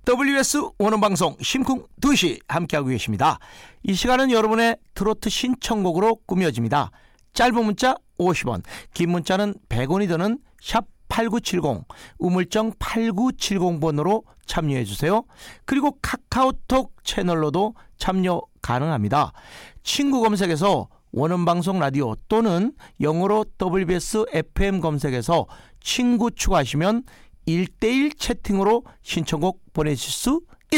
WS 원어방송 심쿵 2시 함께하고 계십니다. 이 시간은 여러분의 트로트 신청곡으로 꾸며집니다. 짧은 문자 50원, 긴 문자는 100원이 드는 샵 8970, 우물정 8970번으로 참여해주세요. 그리고 카카오톡 채널로도 참여 가능합니다. 친구 검색에서 원음방송 라디오 또는 영어로 WBS FM 검색해서 친구 추가하시면 1:1 채팅으로 신청곡 보내실 수